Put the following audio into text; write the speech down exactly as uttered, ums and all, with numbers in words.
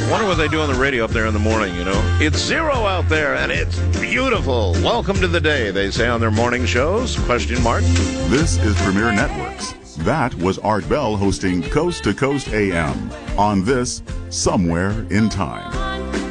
Wonder what they do on the radio up there in the morning, you know? It's zero out there, and it's beautiful. Welcome to the day, they say on their morning shows, question mark. This is Premier Networks. That was Art Bell hosting Coast to Coast A M on this Somewhere in Time.